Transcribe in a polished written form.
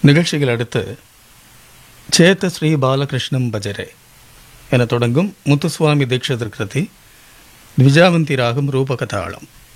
நிகழ்ச்சிகள் அடுத்து சேத்த ஸ்ரீ பாலகிருஷ்ணம் பஜரே என தொடங்கும் முத்துசுவாமி தீட்சிதர் கிருதி த்விஜாவந்தி ராகம் ரூபகதாளம்.